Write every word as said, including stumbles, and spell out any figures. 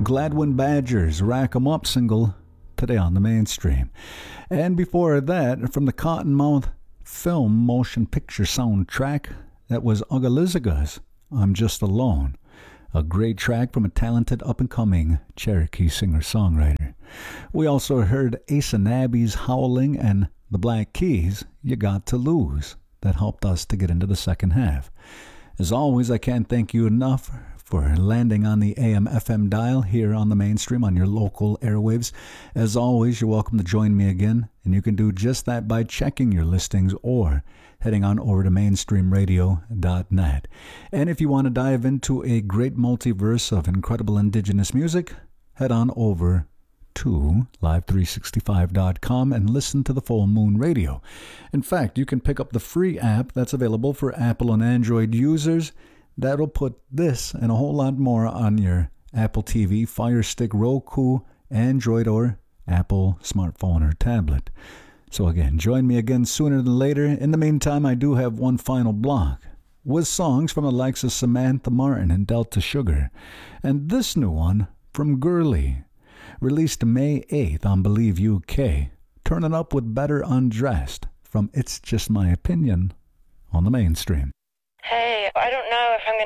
Gladwin Badgers, Rack 'em Up single, today on the mainstream. And before that, from the Cottonmouth film motion picture soundtrack, that was Ugalizziga's I'm Just Alone. A great track from a talented up-and-coming Cherokee singer-songwriter. We also heard Ace and Abby's Howling and the Black Keys, You Got to Lose. That helped us to get into the second half. As always, I can't thank you enough for landing on the A M F M dial here on the mainstream on your local airwaves. As always, you're welcome to join me again, and you can do just that by checking your listings or heading on over to mainstream radio dot net. And if you want to dive into a great multiverse of incredible indigenous music, head on over to live three sixty-five dot com and listen to the Full Moon Radio. In fact, you can pick up the free app that's available for Apple and Android users. That'll put this and a whole lot more on your Apple T V, Fire Stick, Roku, Android, or Apple smartphone or tablet. So again, join me again sooner than later. In the meantime, I do have one final block with songs from the likes of Samantha Martin and Delta Sugar. And this new one from Gurley, released May eighth on Believe U K, turning up with Better Undressed from It's Just My Opinion on the mainstream. Hey, I don't know if I'm going